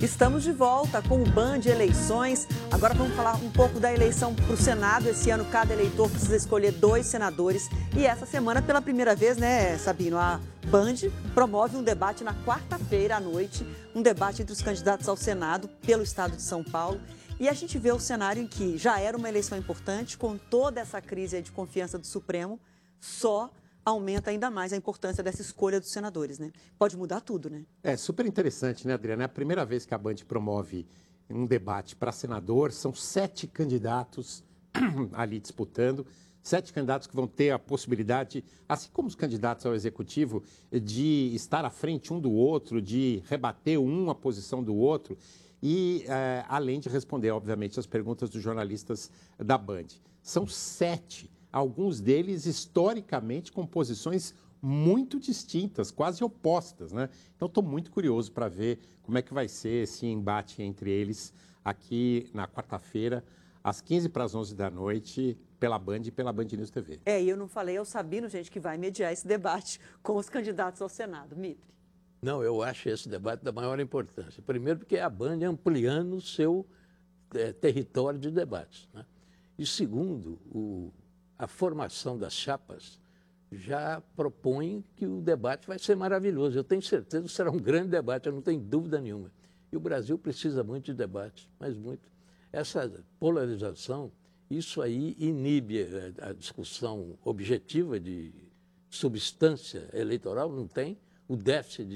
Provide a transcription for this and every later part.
Estamos de volta com o Band Eleições. Agora vamos falar um pouco da eleição para o Senado. Esse ano, cada eleitor precisa escolher 2 senadores. E essa semana, pela primeira vez, né, Sabino, a Band promove um debate na quarta-feira à noite, um debate entre os candidatos ao Senado pelo estado de São Paulo. E a gente vê o cenário em que já era uma eleição importante, com toda essa crise de confiança do Supremo, só aumenta ainda mais a importância dessa escolha dos senadores, né? Pode mudar tudo, né? É super interessante, né, Adriana? É a primeira vez que a Band promove um debate para senador. São 7 candidatos ali disputando. 7 candidatos que vão ter a possibilidade, assim como os candidatos ao executivo, de estar à frente um do outro, de rebater a posição do outro e, além de responder, obviamente, as perguntas dos jornalistas da Band. São 7. Alguns deles, historicamente, com posições muito distintas, quase opostas, né? Então, estou muito curioso para ver como é que vai ser esse embate entre eles aqui na quarta-feira, às 11h da noite, pela Band e pela Band News TV. E eu não falei ao Sabino, gente, que vai mediar esse debate com os candidatos ao Senado. Mitre. Não, eu acho esse debate da maior importância. Primeiro, porque é a Band ampliando o seu território de debates, né? E segundo, a formação das chapas já propõe que o debate vai ser maravilhoso. Eu tenho certeza que será um grande debate, eu não tenho dúvida nenhuma. E o Brasil precisa muito de debate, mas muito. Essa polarização, isso aí inibe a discussão objetiva de substância eleitoral, não tem. O déficit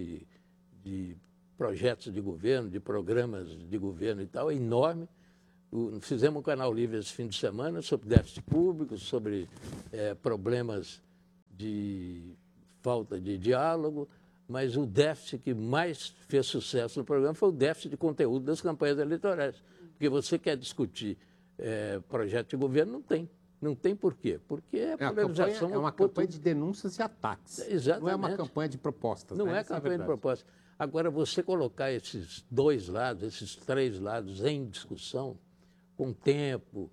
de projetos de governo, de programas de governo e tal, é enorme. Fizemos um canal livre esse fim de semana sobre déficit público, sobre problemas de falta de diálogo, mas o déficit que mais fez sucesso no programa foi o déficit de conteúdo das campanhas eleitorais. Porque você quer discutir projeto de governo, não tem. Não tem por quê? Porque a polarização... É uma campanha de denúncias e ataques. Exatamente. Não é uma campanha de propostas. Não é campanha de propostas. Agora, você colocar esses 2 lados, esses 3 lados em discussão, com tempo,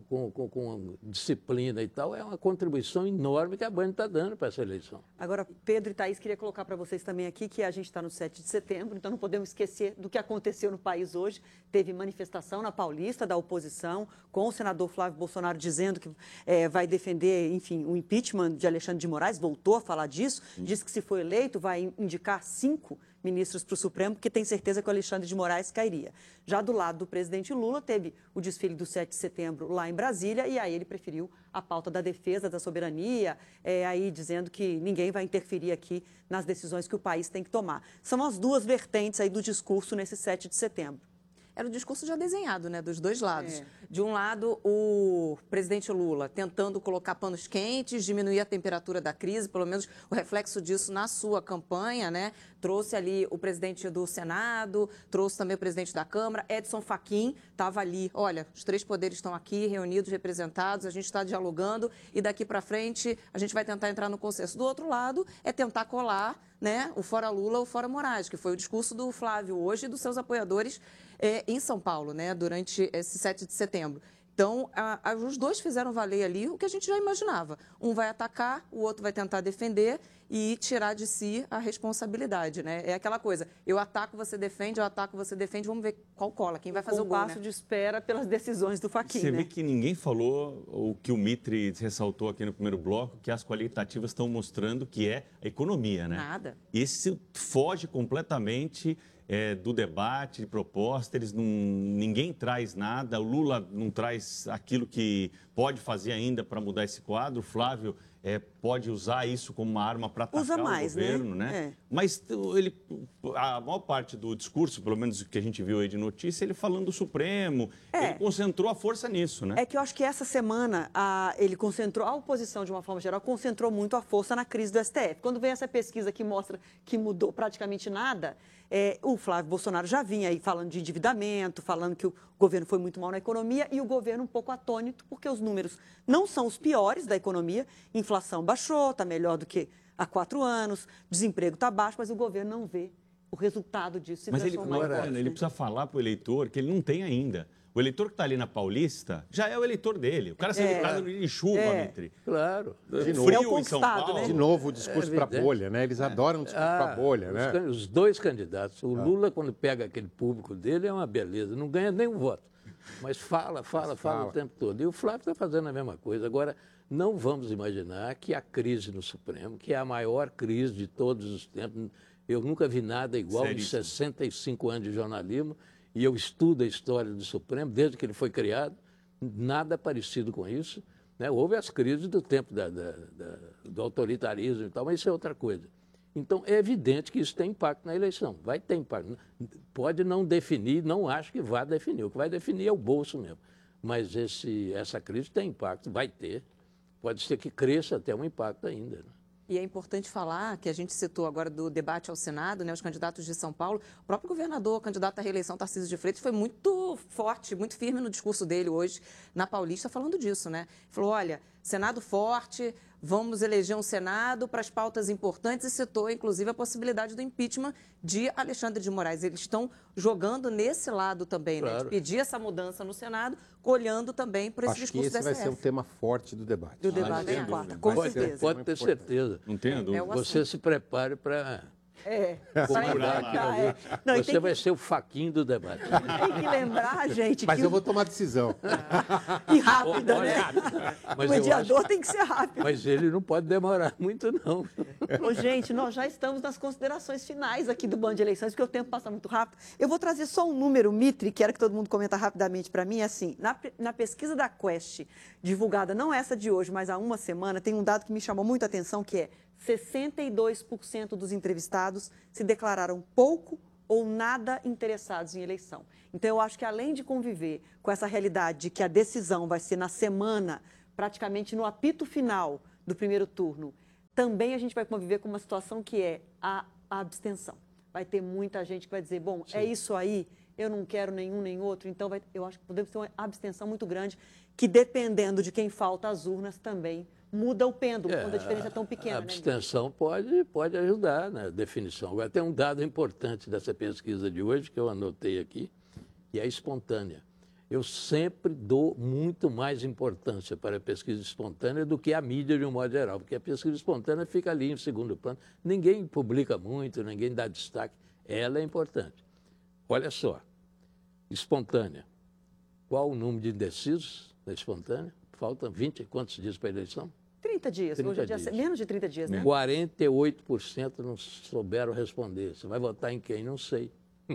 com disciplina e tal, é uma contribuição enorme que a Band está dando para essa eleição. Agora, Pedro e Thaís, queria colocar para vocês também aqui que a gente está no 7 de setembro, então não podemos esquecer do que aconteceu no país hoje. Teve manifestação na Paulista da oposição, com o senador Flávio Bolsonaro dizendo que vai defender, enfim, o impeachment de Alexandre de Moraes, voltou a falar disso, disse que se for eleito vai indicar 5 ministros para o Supremo, porque tem certeza que o Alexandre de Moraes cairia. Já do lado do presidente Lula, teve o desfile do 7 de setembro lá em Brasília, e aí ele preferiu a pauta da defesa da soberania, aí dizendo que ninguém vai interferir aqui nas decisões que o país tem que tomar. São as 2 vertentes aí do discurso nesse 7 de setembro. Era o discurso já desenhado, né, dos 2 lados. De um lado, o presidente Lula tentando colocar panos quentes, diminuir a temperatura da crise, pelo menos o reflexo disso na sua campanha, né? Trouxe ali o presidente do Senado, trouxe também o presidente da Câmara, Edson Fachin estava ali. Olha, os 3 poderes estão aqui, reunidos, representados, a gente está dialogando e daqui para frente a gente vai tentar entrar no consenso. Do outro lado, é tentar colar, né, o fora Lula, o fora Moraes, que foi o discurso do Flávio hoje e dos seus apoiadores em São Paulo, né, durante esse 7 de setembro. Então, os 2 fizeram valer ali o que a gente já imaginava. Um vai atacar, o outro vai tentar defender e tirar de si a responsabilidade, né? É aquela coisa, eu ataco, você defende, vamos ver qual cola, quem vai fazer o gol, compasso de espera pelas decisões do Fachin, Você vê que ninguém falou o que o Mitre ressaltou aqui no primeiro bloco, que as qualitativas estão mostrando que é a economia, né? Nada. Esse foge completamente do debate, de proposta, ninguém traz nada, o Lula não traz aquilo que pode fazer ainda para mudar esse quadro, o Flávio pode usar isso como uma arma para atacar o governo, né? Mas a maior parte do discurso, pelo menos o que a gente viu aí de notícia, ele falando do Supremo, ele concentrou a força nisso, né? É que eu acho que essa semana ele concentrou, a oposição de uma forma geral, concentrou muito a força na crise do STF. Quando vem essa pesquisa que mostra que mudou praticamente nada, o Flávio Bolsonaro já vinha aí falando de endividamento, falando que o governo foi muito mal na economia e o governo um pouco atônito, porque os números não são os piores da economia, inflação baixou, está melhor do que há 4 anos, desemprego está baixo, mas o governo não vê o resultado disso se Mas transformar em votos, ele precisa falar para o eleitor que ele não tem ainda. O eleitor que está ali na Paulista já é o eleitor dele. O cara se eleitorado no dia de chuva, Mitri. Claro. De novo. Frio em São Paulo. né? De novo, o discurso para a bolha, né? Eles adoram o discurso para a bolha, né? Os dois candidatos. O Lula, quando pega aquele público dele, é uma beleza. Não ganha nem um voto. Mas fala o tempo todo. E o Flávio está fazendo a mesma coisa. Agora, não vamos imaginar que a crise no Supremo, que é a maior crise de todos os tempos, eu nunca vi nada igual em 65 anos de jornalismo, e eu estudo a história do Supremo desde que ele foi criado, nada parecido com isso. Né? Houve as crises do tempo do autoritarismo e tal, mas isso é outra coisa. Então, é evidente que isso tem impacto na eleição, vai ter impacto. Pode não definir, não acho que vá definir, o que vai definir é o bolso mesmo. Mas essa crise tem impacto, vai ter, pode ser que cresça até um impacto ainda. Né? E é importante falar que a gente citou agora do debate ao Senado, né, os candidatos de São Paulo. O próprio governador, candidato à reeleição, Tarcísio de Freitas, foi muito forte, muito firme no discurso dele hoje na Paulista, falando disso, né? Falou, olha, Senado forte, vamos eleger um Senado para as pautas importantes e citou, inclusive, a possibilidade do impeachment de Alexandre de Moraes. Eles estão jogando nesse lado também, né? De pedir essa mudança no Senado, olhando também para esse discurso da STF. Acho que esse vai ser o tema forte do debate. Do debate da quarta, com certeza. Pode ter certeza. Não tenho dúvida. Você se prepare para... Comandar aquilo. Você vai ser o faquinho do debate. Tem que lembrar, gente, Mas que eu vou tomar decisão. e rápida, né? Mas O mediador tem que ser rápido. Mas ele não pode demorar muito, não. Ô, gente, nós já estamos nas considerações finais aqui do Band de Eleições, porque o tempo passa muito rápido. Eu vou trazer só um número, Mitri, que era que todo mundo comenta rapidamente para mim. Assim, na pesquisa da Quest, divulgada não essa de hoje, mas há uma semana, tem um dado que me chamou muito a atenção, que é 62% dos entrevistados se declararam pouco ou nada interessados em eleição. Então, eu acho que além de conviver com essa realidade de que a decisão vai ser na semana, praticamente no apito final do primeiro turno, também a gente vai conviver com uma situação que é a abstenção. Vai ter muita gente que vai dizer, bom, é isso aí, eu não quero nenhum nem outro. Então, eu acho que podemos ter uma abstenção muito grande, que dependendo de quem falta às urnas também muda o pêndulo, quando a diferença é tão pequena. A abstenção pode ajudar na definição. Agora, tem um dado importante dessa pesquisa de hoje, que eu anotei aqui, que é a espontânea. Eu sempre dou muito mais importância para a pesquisa espontânea do que a mídia de um modo geral, porque a pesquisa espontânea fica ali em segundo plano. Ninguém publica muito, ninguém dá destaque. Ela é importante. Olha só, espontânea. Qual o número de indecisos da espontânea? Faltam 20 quantos dias para a eleição? 30 dias. 30 hoje é dia, dias. menos de 30 dias, né? 48% não souberam responder. Você vai votar em quem? Não sei.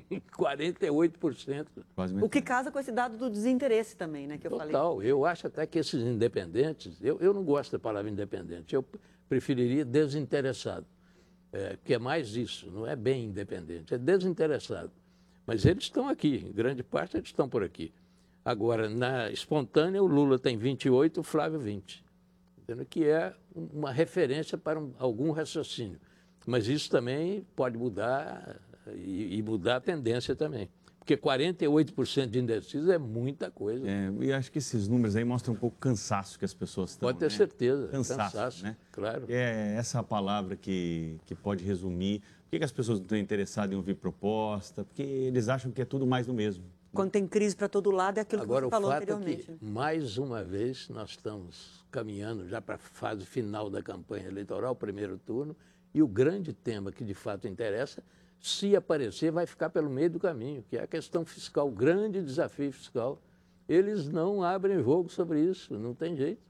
48%. O que casa com esse dado do desinteresse também, né, que eu falei. Total. Eu acho até que esses independentes, eu não gosto da palavra independente, eu preferiria desinteressado, que é mais isso, não é bem independente, é desinteressado. Mas eles estão aqui, em grande parte eles estão por aqui. Agora, na espontânea, o Lula tem 28, o Flávio 20. Entendeu? Que é uma referência para algum raciocínio. Mas isso também pode mudar e mudar a tendência também. Porque 48% de indecisos é muita coisa. E acho que esses números aí mostram um pouco o cansaço que as pessoas estão. Pode ter certeza. Cansaço, né? Claro. É essa palavra que pode resumir. Por que as pessoas não estão interessadas em ouvir proposta? Porque eles acham que é tudo mais do mesmo. Quando tem crise para todo lado, é aquilo Agora, que você falou o fato anteriormente. é que, mais uma vez, nós estamos caminhando já para a fase final da campanha eleitoral, primeiro turno, e o grande tema que de fato interessa, se aparecer, vai ficar pelo meio do caminho, que é a questão fiscal, o grande desafio fiscal. Eles não abrem jogo sobre isso, não tem jeito.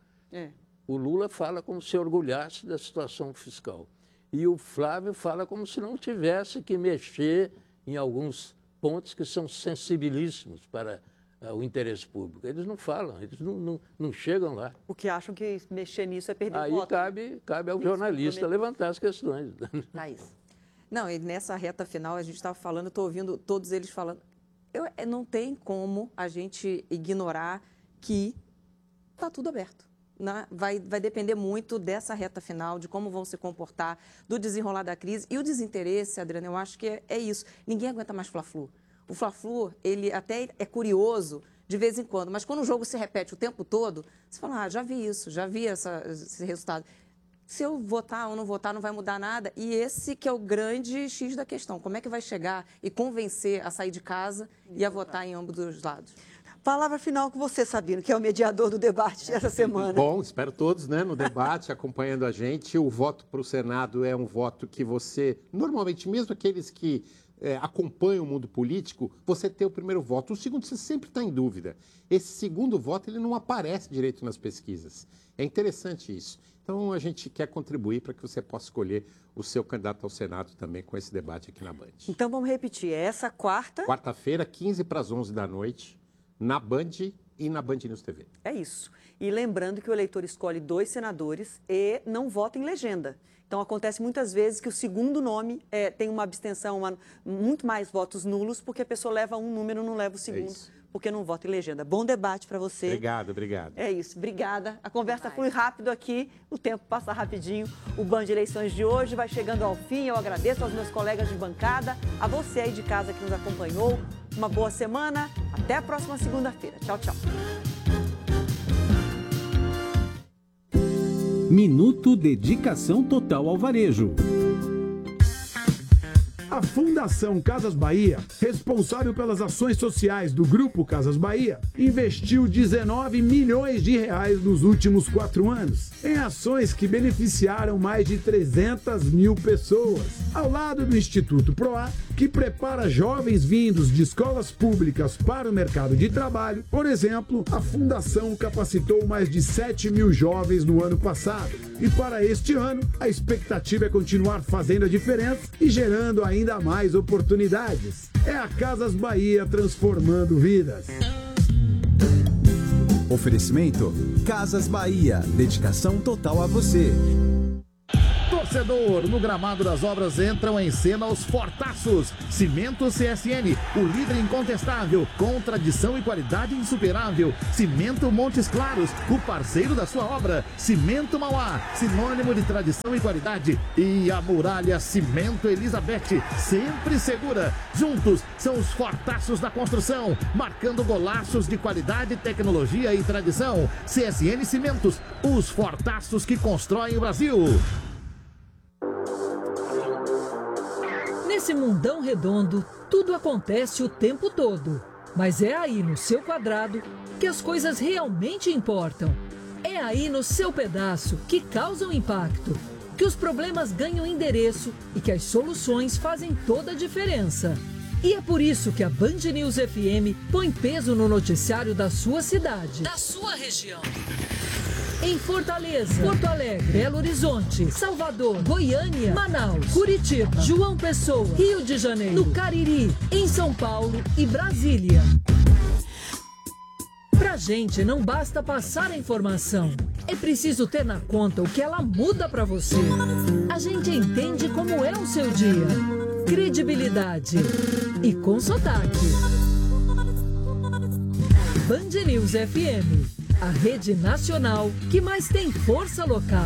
O Lula fala como se orgulhasse da situação fiscal. E o Flávio fala como se não tivesse que mexer em alguns pontos que são sensibilíssimos para o interesse público. Eles não falam, eles não chegam lá. Porque acham que mexer nisso é perder Aí voto. cabe ao jornalista levantar as questões. Thaís. Não, e nessa reta final, a gente estava falando, estou ouvindo todos eles falando. Não tem como a gente ignorar que está tudo aberto. Né? Vai depender muito dessa reta final, de como vão se comportar, do desenrolar da crise. E o desinteresse, Adriana, eu acho que é isso. Ninguém aguenta mais Fla-Flu. O Fla-Flu, ele até é curioso de vez em quando, mas quando o jogo se repete o tempo todo, você fala, já vi isso, já vi esse resultado. Se eu votar ou não votar, não vai mudar nada. E esse que é o grande X da questão. Como é que vai chegar e convencer a sair de casa e a votar em ambos os lados? Palavra final com você, Sabino, que é o mediador do debate essa semana. Bom, espero todos, né, no debate, acompanhando a gente. O voto para o Senado é um voto que você, normalmente, mesmo aqueles que acompanham o mundo político, você tem o primeiro voto. O segundo, você sempre está em dúvida. Esse segundo voto, ele não aparece direito nas pesquisas. É interessante isso. Então, a gente quer contribuir para que você possa escolher o seu candidato ao Senado também com esse debate aqui na Band. Então, vamos repetir. Essa quarta-feira, 15 para as 11 da noite, na Band e na Band News TV. É isso. E lembrando que o eleitor escolhe 2 senadores e não vota em legenda. Então, acontece muitas vezes que o segundo nome tem uma abstenção, muito mais votos nulos, porque a pessoa leva um número, não leva o segundo, porque não vota em legenda. Bom debate para você. Obrigado. É isso, obrigada. A conversa flui rápido aqui, o tempo passa rapidinho. O Band Eleições de hoje vai chegando ao fim. Eu agradeço aos meus colegas de bancada, a você aí de casa que nos acompanhou. Uma boa semana, até a próxima segunda-feira. Tchau, tchau. Minuto Dedicação Total ao Varejo. A Fundação Casas Bahia, responsável pelas ações sociais do Grupo Casas Bahia, investiu 19 milhões de reais nos últimos 4 anos em ações que beneficiaram mais de 300 mil pessoas. Ao lado do Instituto Proar, que prepara jovens vindos de escolas públicas para o mercado de trabalho, por exemplo, a Fundação capacitou mais de 7 mil jovens no ano passado. E para este ano, a expectativa é continuar fazendo a diferença e gerando ainda mais oportunidades. É a Casas Bahia transformando vidas. Oferecimento Casas Bahia, dedicação total a você. Torcedor, no gramado das obras entram em cena os fortaços. Cimento CSN, o líder incontestável, com tradição e qualidade insuperável. Cimento Montes Claros, o parceiro da sua obra. Cimento Mauá, sinônimo de tradição e qualidade. E a Muralha Cimento Elizabeth, sempre segura. Juntos, são os fortaços da construção, marcando golaços de qualidade, tecnologia e tradição. CSN Cimentos, os fortaços que constroem o Brasil. Nesse mundão redondo, tudo acontece o tempo todo. Mas é aí no seu quadrado que as coisas realmente importam. É aí no seu pedaço que causam impacto, que os problemas ganham endereço e que as soluções fazem toda a diferença. E é por isso que a Band News FM põe peso no noticiário da sua cidade, da sua região. Em Fortaleza, Porto Alegre, Belo Horizonte, Salvador, Goiânia, Manaus, Curitiba, João Pessoa, Rio de Janeiro, no Cariri, em São Paulo e Brasília. Pra gente não basta passar a informação, é preciso ter na conta o que ela muda pra você. A gente entende como é o seu dia, credibilidade e com sotaque. Band News FM. A rede nacional que mais tem força local.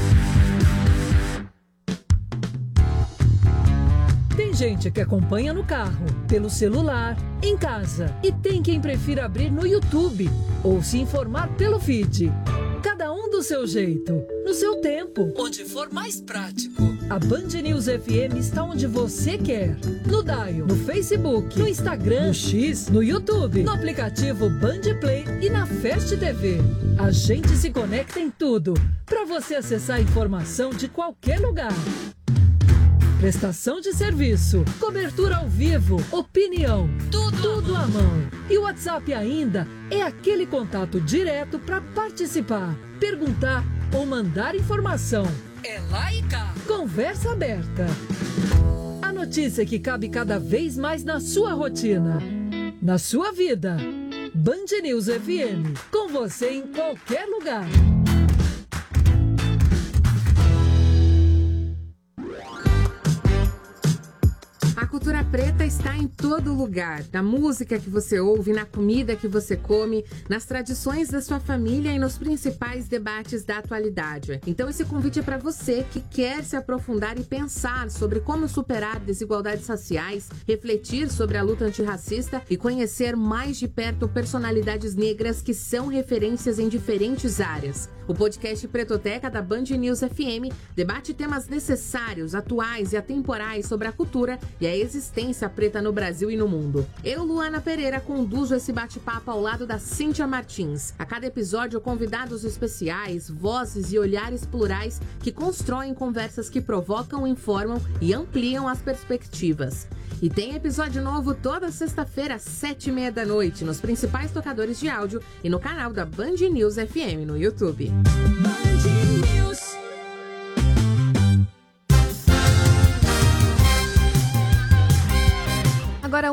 Tem gente que acompanha no carro, pelo celular, em casa. E tem quem prefira abrir no YouTube ou se informar pelo feed. Cada um do seu jeito, no seu tempo, onde for mais prático. A Band News FM está onde você quer. No Dial, no Facebook, no Instagram, no X, no YouTube, no aplicativo Band Play e na Fast TV. A gente se conecta em tudo, para você acessar a informação de qualquer lugar. Prestação de serviço, cobertura ao vivo, opinião, tudo à mão. E o WhatsApp ainda é aquele contato direto para participar, perguntar ou mandar informação. É lá e cá. Conversa aberta. A notícia que cabe cada vez mais na sua rotina, na sua vida. Band News FM, com você em qualquer lugar. A cultura preta está em todo lugar, na música que você ouve, na comida que você come, nas tradições da sua família e nos principais debates da atualidade. Então esse convite é para você que quer se aprofundar e pensar sobre como superar desigualdades raciais, refletir sobre a luta antirracista e conhecer mais de perto personalidades negras que são referências em diferentes áreas. O podcast Pretoteca da Band News FM debate temas necessários, atuais e atemporais sobre a cultura e a existência preta no Brasil e no mundo. Eu, Luana Pereira, conduzo esse bate-papo ao lado da Cíntia Martins. A cada episódio, convidados especiais, vozes e olhares plurais que constroem conversas que provocam, informam e ampliam as perspectivas. E tem episódio novo toda sexta-feira, às 7h30 da noite, nos principais tocadores de áudio e no canal da Band News FM no YouTube. Agora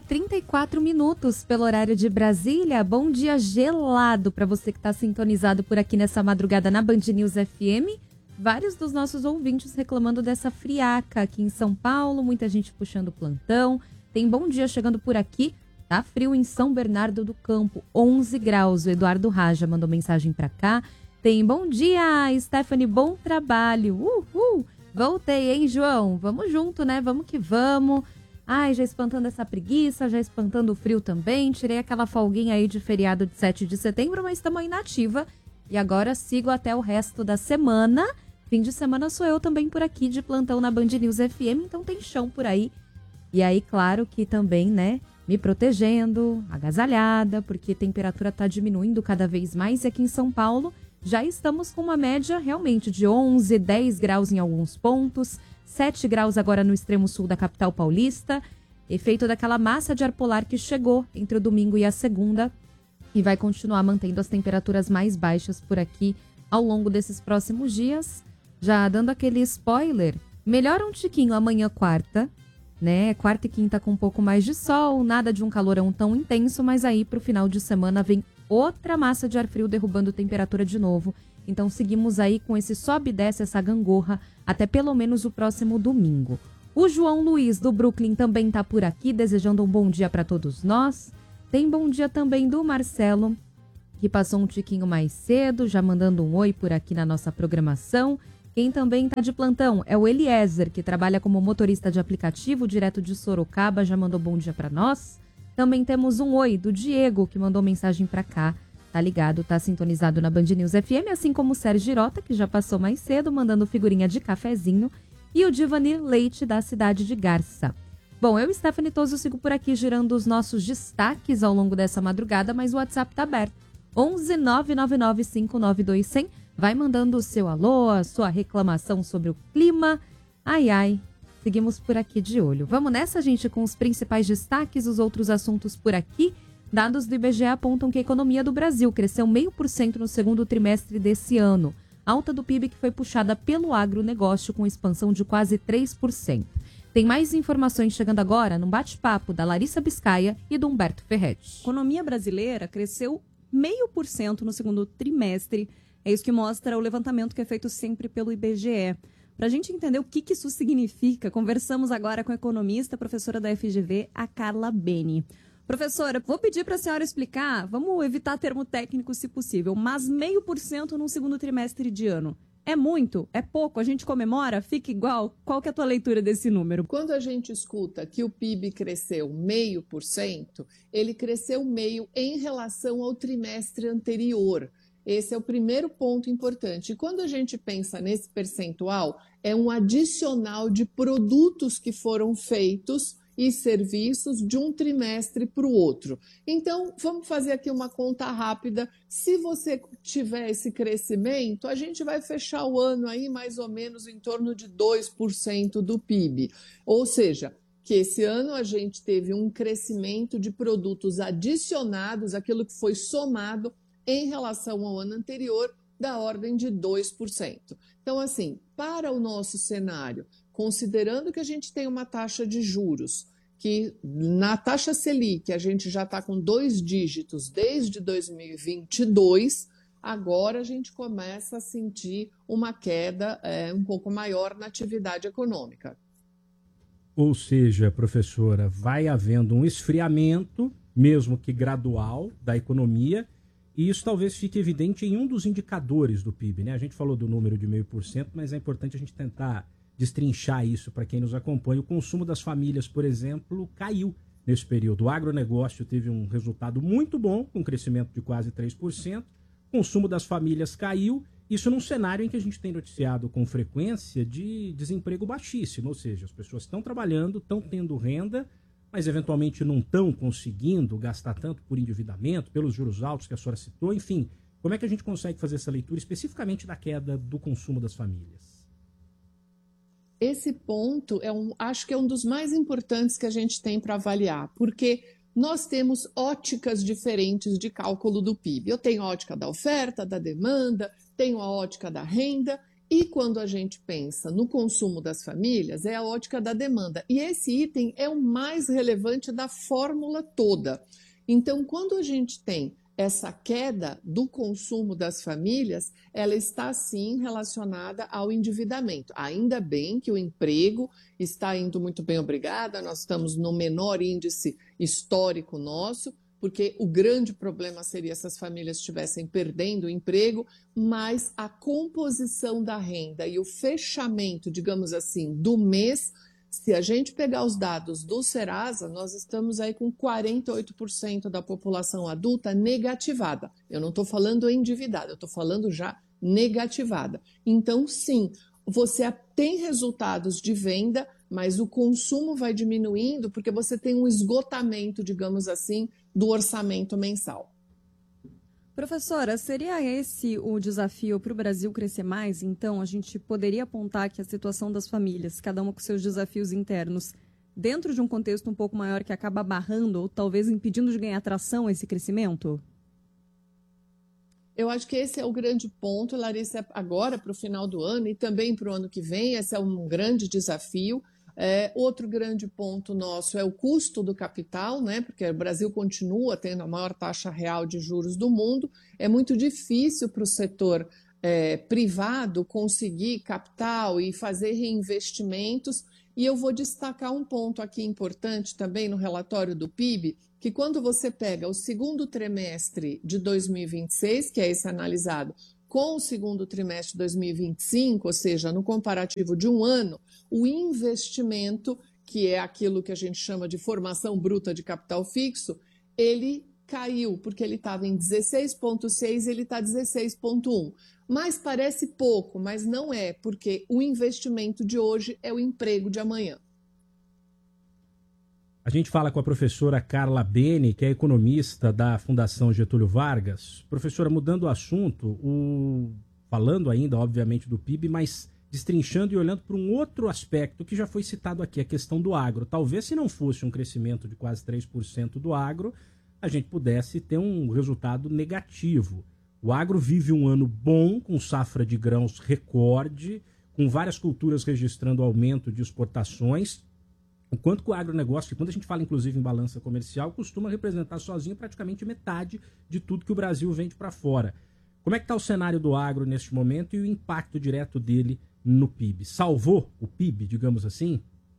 1h34 pelo horário de Brasília. Bom dia gelado para você que está sintonizado por aqui nessa madrugada na Band News FM. Vários dos nossos ouvintes reclamando dessa friaca aqui em São Paulo, muita gente puxando plantão. Tem bom dia chegando por aqui, tá frio em São Bernardo do Campo, 11 graus. O Eduardo Raja mandou mensagem pra cá. Tem bom dia, Stephanie, bom trabalho. Voltei, hein, João? Vamos junto, né? Vamos que vamos. Ai, já espantando essa preguiça, já espantando o frio também. Tirei aquela folguinha aí de feriado de 7 de setembro, mas estamos aí na ativa. E agora sigo até o resto da semana. Fim de semana sou eu também por aqui de plantão na Band News FM, então tem chão por aí. E aí, claro que também, né, me protegendo, agasalhada, porque a temperatura tá diminuindo cada vez mais. E aqui em São Paulo já estamos com uma média realmente de 11, 10 graus em alguns pontos, 7 graus agora no extremo sul da capital paulista. Efeito daquela massa de ar polar que chegou entre o domingo e a segunda e vai continuar mantendo as temperaturas mais baixas por aqui ao longo desses próximos dias. Já dando aquele spoiler, melhora um tiquinho amanhã quarta, né? Quarta e quinta com um pouco mais de sol, nada de um calorão tão intenso, mas aí pro final de semana vem outra massa de ar frio derrubando temperatura de novo. Então seguimos aí com esse sobe e desce, essa gangorra, até pelo menos o próximo domingo. O João Luiz do Brooklyn também tá por aqui, desejando um bom dia para todos nós. Tem bom dia também do Marcelo, que passou um tiquinho mais cedo, já mandando um oi por aqui na nossa programação. Quem também está de plantão é o Eliezer, que trabalha como motorista de aplicativo direto de Sorocaba, já mandou bom dia para nós. Também temos um oi do Diego, que mandou mensagem para cá. Tá ligado, tá sintonizado na Band News FM, assim como o Sérgio Girota, que já passou mais cedo, mandando figurinha de cafezinho. E o Divanir Leite, da cidade de Garça. Bom, eu e Stephanie Toso sigo por aqui girando os nossos destaques ao longo dessa madrugada, mas o WhatsApp tá aberto. 11 999 592 100. Vai mandando o seu alô, a sua reclamação sobre o clima. Ai, ai, seguimos por aqui de olho. Vamos nessa, gente, com os principais destaques, os outros assuntos por aqui. Dados do IBGE apontam que a economia do Brasil cresceu 0,5% no segundo trimestre desse ano. Alta do PIB que foi puxada pelo agronegócio com expansão de quase 3%. Tem mais informações chegando agora no bate-papo da Larissa Biscaia e do Humberto Ferretti. A economia brasileira cresceu 0,5% no segundo trimestre. É isso que mostra o levantamento que é feito sempre pelo IBGE. Para a gente entender o que isso significa, conversamos agora com a economista, professora da FGV, a Carla Beni. Professora, vou pedir para a senhora explicar, vamos evitar termo técnico se possível, mas 0,5% no segundo trimestre de ano. É muito? É pouco? A gente comemora? Fica igual? Qual que é a tua leitura desse número? Quando a gente escuta que o PIB cresceu 0,5%, ele cresceu 0,5% em relação ao trimestre anterior. Esse é o primeiro ponto importante. E quando a gente pensa nesse percentual, é um adicional de produtos que foram feitos e serviços de um trimestre para o outro. Então, vamos fazer aqui uma conta rápida. Se você tiver esse crescimento, a gente vai fechar o ano aí mais ou menos em torno de 2% do PIB. Ou seja, que esse ano a gente teve um crescimento de produtos adicionados, aquilo que foi somado em relação ao ano anterior, da ordem de 2%. Então, assim, para o nosso cenário, considerando que a gente tem uma taxa de juros, que na taxa Selic a gente já está com 2 dígitos desde 2022, agora a gente começa a sentir uma queda um pouco maior na atividade econômica. Ou seja, professora, vai havendo um esfriamento, mesmo que gradual, da economia, e isso talvez fique evidente em um dos indicadores do PIB, né? A gente falou do número de 0,5%, mas é importante a gente tentar destrinchar isso para quem nos acompanha. O consumo das famílias, por exemplo, caiu nesse período. O agronegócio teve um resultado muito bom, com um crescimento de quase 3%. consumo das famílias caiu, isso num cenário em que a gente tem noticiado com frequência de desemprego baixíssimo, ou seja, as pessoas estão trabalhando, estão tendo renda, mas eventualmente não estão conseguindo gastar tanto por endividamento, pelos juros altos que a senhora citou, enfim. Como é que a gente consegue fazer essa leitura especificamente da queda do consumo das famílias? Esse ponto acho que é um dos mais importantes que a gente tem para avaliar, porque nós temos óticas diferentes de cálculo do PIB. Eu tenho a ótica da oferta, da demanda, tenho a ótica da renda, e quando a gente pensa no consumo das famílias, é a ótica da demanda. E esse item é o mais relevante da fórmula toda. Então, quando a gente tem essa queda do consumo das famílias, ela está sim relacionada ao endividamento. Ainda bem que o emprego está indo muito bem, obrigada, nós estamos no menor índice histórico nosso, porque o grande problema seria se as famílias estivessem perdendo o emprego, mas a composição da renda e o fechamento, digamos assim, do mês, se a gente pegar os dados do Serasa, nós estamos aí com 48% da população adulta negativada. Eu não estou falando endividada, eu estou falando já negativada. Então, sim, você tem resultados de venda, mas o consumo vai diminuindo porque você tem um esgotamento, digamos assim, do orçamento mensal. Professora, seria esse o desafio para o Brasil crescer mais? Então, a gente poderia apontar que a situação das famílias, cada uma com seus desafios internos, dentro de um contexto um pouco maior que acaba barrando ou talvez impedindo de ganhar tração esse crescimento? Eu acho que esse é o grande ponto, Larissa, agora para o final do ano e também para o ano que vem, esse é um grande desafio. Outro grande ponto nosso é o custo do capital, né? Porque o Brasil continua tendo a maior taxa real de juros do mundo. É muito difícil para o setor privado conseguir capital e fazer reinvestimentos. E eu vou destacar um ponto aqui importante também no relatório do PIB, que quando você pega o segundo trimestre de 2026, que é esse analisado, com o segundo trimestre de 2025, ou seja, no comparativo de um ano, o investimento, que é aquilo que a gente chama de formação bruta de capital fixo, ele caiu, porque ele estava em 16,6 e ele está 16,1. Mas parece pouco, mas não é, porque o investimento de hoje é o emprego de amanhã. A gente fala com a professora Carla Bene, que é economista da Fundação Getúlio Vargas. Professora, mudando o assunto, falando ainda, obviamente, do PIB, mas destrinchando e olhando para um outro aspecto que já foi citado aqui, a questão do agro. Talvez se não fosse um crescimento de quase 3% do agro, a gente pudesse ter um resultado negativo. O agro vive um ano bom, com safra de grãos recorde, com várias culturas registrando aumento de exportações, enquanto que o agronegócio, que quando a gente fala inclusive em balança comercial, costuma representar sozinho praticamente metade de tudo que o Brasil vende para fora. Como é que está o cenário do agro neste momento e o impacto direto dele no PIB? Salvou o PIB, digamos assim?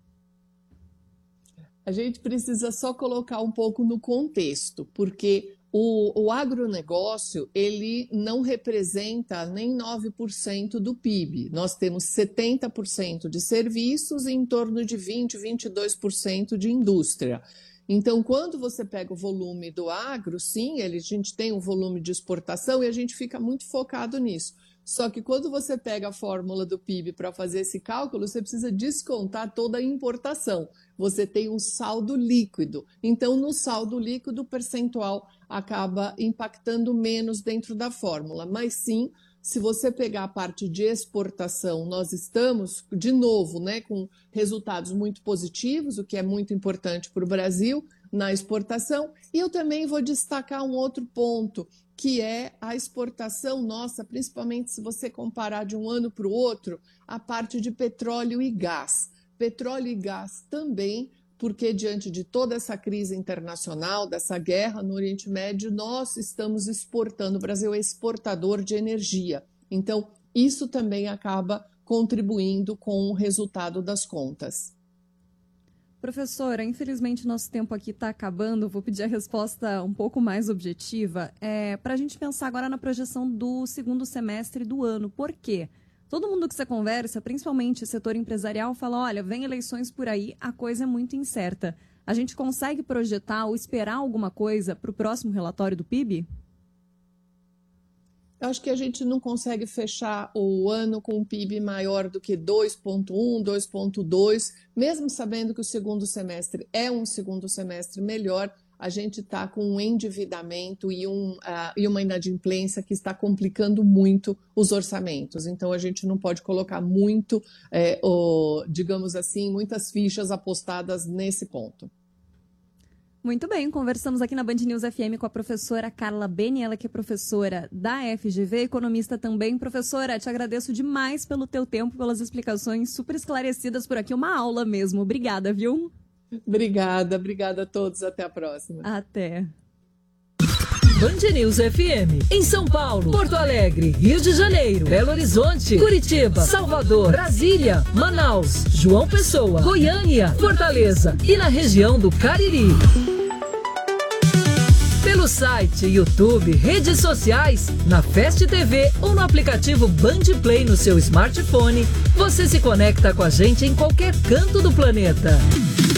A gente precisa só colocar um pouco no contexto, porque o agronegócio ele não representa nem 9% do PIB. Nós temos 70% de serviços e em torno de 20%, 22% de indústria. Então, quando você pega o volume do agro, sim, a gente tem um volume de exportação e a gente fica muito focado nisso. Só que quando você pega a fórmula do PIB para fazer esse cálculo, você precisa descontar toda a importação. Você tem um saldo líquido. Então, no saldo líquido, o percentual acaba impactando menos dentro da fórmula. Mas sim, se você pegar a parte de exportação, nós estamos, de novo, né, com resultados muito positivos, o que é muito importante para o Brasil na exportação. E eu também vou destacar um outro ponto, que é a exportação nossa, principalmente se você comparar de um ano para o outro, a parte de petróleo e gás. Petróleo e gás também, porque diante de toda essa crise internacional, dessa guerra no Oriente Médio, nós estamos exportando, o Brasil é exportador de energia. Então, isso também acaba contribuindo com o resultado das contas. Professora, infelizmente nosso tempo aqui está acabando, vou pedir a resposta um pouco mais objetiva. Para a gente pensar agora na projeção do segundo semestre do ano. Por quê? Todo mundo que você conversa, principalmente o setor empresarial, fala, olha, vem eleições por aí, a coisa é muito incerta. A gente consegue projetar ou esperar alguma coisa para o próximo relatório do PIB? Eu acho que a gente não consegue fechar o ano com um PIB maior do que 2,1, 2,2, mesmo sabendo que o segundo semestre é um segundo semestre melhor, a gente está com um endividamento e uma inadimplência que está complicando muito os orçamentos. Então, a gente não pode colocar muito, digamos assim, muitas fichas apostadas nesse ponto. Muito bem, conversamos aqui na Band News FM com a professora Carla Beni, ela que é professora da FGV, economista também. Professora, te agradeço demais pelo teu tempo, pelas explicações super esclarecidas por aqui, uma aula mesmo. Obrigada, viu? Obrigada a todos, até a próxima. Até. Band News FM, em São Paulo, Porto Alegre, Rio de Janeiro, Belo Horizonte, Curitiba, Salvador, Brasília, Manaus, João Pessoa, Goiânia, Fortaleza e na região do Cariri. Pelo site, YouTube, redes sociais, na Fast TV ou no aplicativo Band Play no seu smartphone, você se conecta com a gente em qualquer canto do planeta.